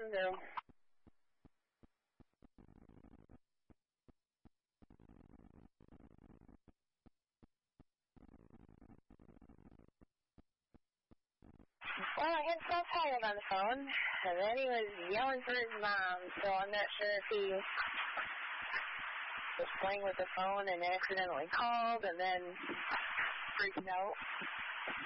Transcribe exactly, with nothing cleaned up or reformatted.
Mountain Dew. Well, I had South Howard on the phone, and then he was yelling for his mom, so I'm not sure if he was playing with the phone and accidentally called and then freaked out.